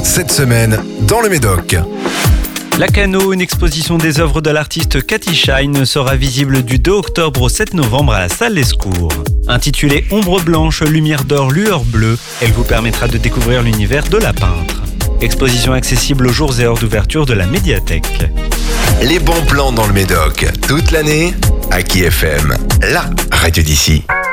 cette semaine dans le Médoc. Lacano, une exposition des œuvres de l'artiste Cathy Shine, sera visible du 2 octobre au 7 novembre à la salle Lescours. Intitulée Ombre blanche, lumière d'or, lueur bleue, elle vous permettra de découvrir l'univers de la peintre. Exposition accessible aux jours et heures d'ouverture de la médiathèque. Les bons plans dans le Médoc, toute l'année, à Aki FM, la radio d'ici.